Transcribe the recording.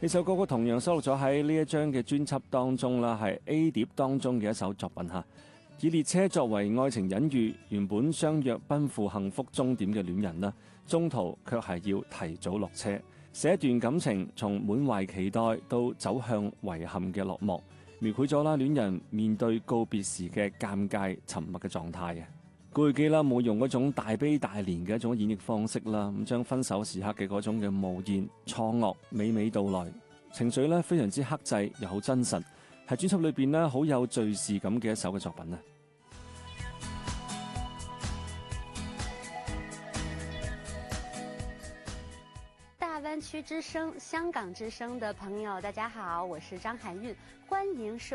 呢首歌曲同樣收錄咗喺呢一張嘅專輯當中啦，係 A 碟當中嘅一首作品嚇。以列車作為愛情隱喻，原本相約奔赴幸福終點嘅戀人啦，中途卻係要提早落車，寫一段感情從滿懷期待到走向遺憾嘅落寞，描繪咗啦戀人面對告別時嘅尷尬沉默嘅狀態嘅。古巨基啦冇用嗰種大悲大憐嘅一種演繹方式啦，咁將分手時刻嘅嗰種嘅無言錯愕娓娓道來，情緒咧非常之克制又好真實，係專輯裏邊咧好有敘事感嘅一首嘅作品啊！ 大灣區之聲、香港之聲的朋友，大家好，我是張含韻，歡迎收